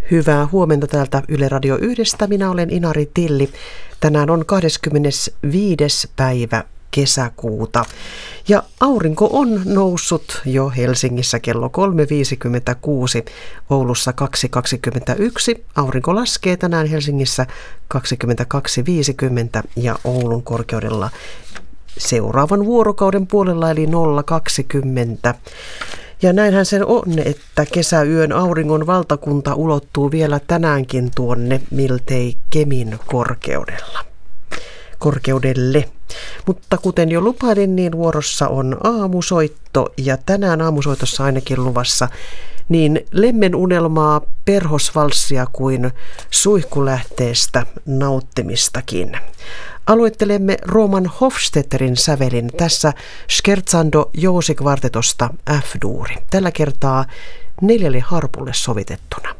Hyvää huomenta täältä Yle Radio 1. Minä olen Inari Tilli. Tänään on 25. päivä kesäkuuta ja aurinko on noussut jo Helsingissä kello 3.56, Oulussa 2.21. Aurinko laskee tänään Helsingissä 22.50 ja Oulun korkeudella seuraavan vuorokauden puolella eli 0.20. Ja näinhän sen on, että kesäyön auringon valtakunta ulottuu vielä tänäänkin tuonne miltei Kemin korkeudelle. Mutta kuten jo lupailin, niin vuorossa on aamusoitto ja tänään aamusoitossa ainakin luvassa niin lemmenunelmaa, perhosvalssia kuin suihkulähteestä nauttimistakin. Aloittelemme Roman Hofstedterin sävelin tässä Scherzando Jousikvartetosta F-duuri. Tällä kertaa 4 harpulle sovitettuna.